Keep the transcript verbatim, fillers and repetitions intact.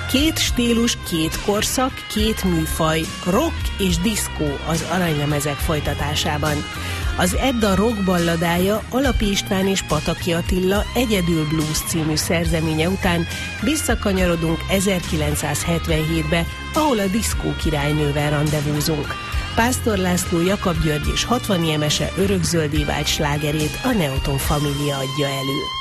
Két stílus, két korszak, két műfaj, rock és diszkó az aranylemezek folytatásában. Az Edda rock balladája Alapi István és Pataki Attila Egyedül Blues című szerzeménye után visszakanyarodunk ezerkilencszázhetvenhétbe, ahol a diszkó királynővel randevúzunk. Pásztor László, Jakab György és hatvan émese örökzöldé vált slágerét a Neoton Família adja elő.